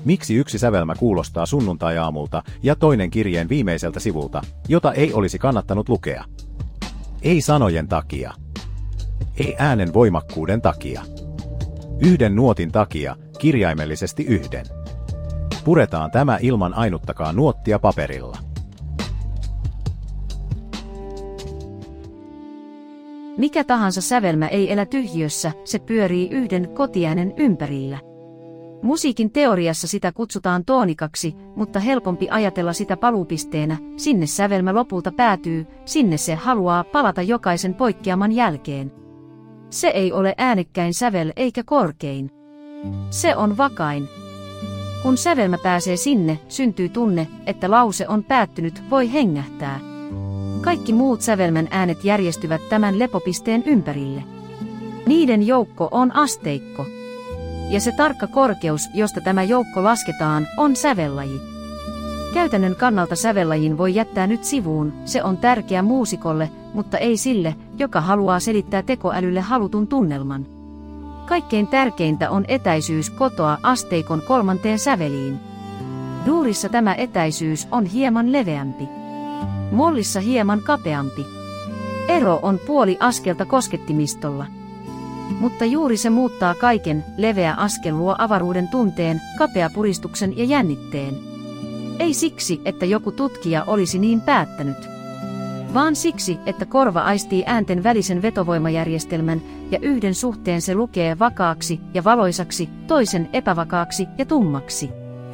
Miksi yksi sävelmä kuulostaa sunnuntai-aamulta ja toinen kirjeen viimeiseltä sivulta, jota ei olisi kannattanut lukea? Ei sanojen takia. Ei äänen voimakkuuden takia. Yhden nuotin takia, kirjaimellisesti yhden. Puretaan tämä ilman ainuttakaan nuottia paperilla. Mikä tahansa sävelmä ei elä tyhjiössä, se pyörii yhden kotiäänen ympärillä. Musiikin teoriassa sitä kutsutaan toonikaksi, mutta helpompi ajatella sitä paluupisteenä, sinne sävelmä lopulta päätyy, sinne se haluaa palata jokaisen poikkeaman jälkeen. Se ei ole äänekkäin sävel eikä korkein. Se on vakain. Kun sävelmä pääsee sinne, syntyy tunne, että lause on päättynyt, voi hengähtää. Kaikki muut sävelmän äänet järjestyvät tämän lepopisteen ympärille. Niiden joukko on asteikko. Ja se tarkka korkeus, josta tämä joukko lasketaan, on sävellaji. Käytännön kannalta sävellajin voi jättää nyt sivuun, se on tärkeä muusikolle, mutta ei sille, joka haluaa selittää tekoälylle halutun tunnelman. Kaikkein tärkeintä on etäisyys kotoa asteikon 3. säveliin. Duurissa tämä etäisyys on hieman leveämpi. Mollissa hieman kapeampi. Ero on puoli askelta koskettimistolla. Mutta juuri se muuttaa kaiken, leveä askel luo avaruuden tunteen, kapea puristuksen ja jännitteen. Ei siksi, että joku tutkija olisi niin päättänyt. Vaan siksi, että korva aistii äänten välisen vetovoimajärjestelmän ja yhden suhteen se lukee vakaaksi ja valoisaksi, toisen epävakaaksi ja tummaksi.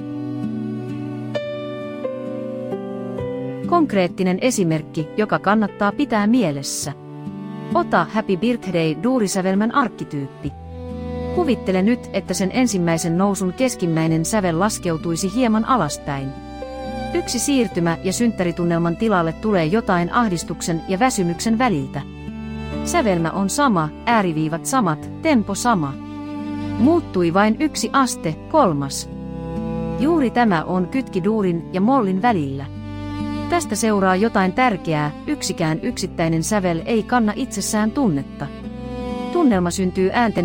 Konkreettinen esimerkki, joka kannattaa pitää mielessä. Ota Happy Birthday duurisävelmän arkkityyppi. Kuvittele nyt, että sen ensimmäisen nousun keskimmäinen sävel laskeutuisi hieman alaspäin. Yksi siirtymä ja synttäritunnelman tilalle tulee jotain ahdistuksen ja väsymyksen väliltä. Sävelmä on sama, ääriviivat samat, tempo sama. Muuttui vain yksi aste, 3. Juuri tämä on kytki duurin ja mollin välillä. Tästä seuraa jotain tärkeää, yksikään yksittäinen sävel ei kanna itsessään tunnetta. Tunnelma syntyy äänten